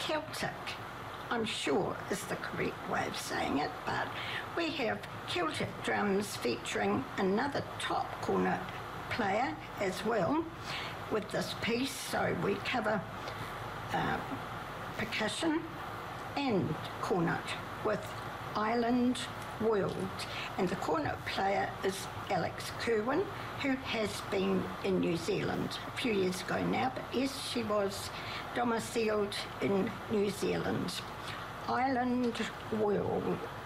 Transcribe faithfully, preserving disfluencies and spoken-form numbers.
Celtic, I'm sure is the correct way of saying it, but we have Celtic drums featuring another top cornet player as well with this piece, so we cover uh, percussion and cornet with Island World, and the cornet player is Alex Kerwin, who has been in New Zealand a few years ago now, but yes, she was domiciled in New Zealand. Island World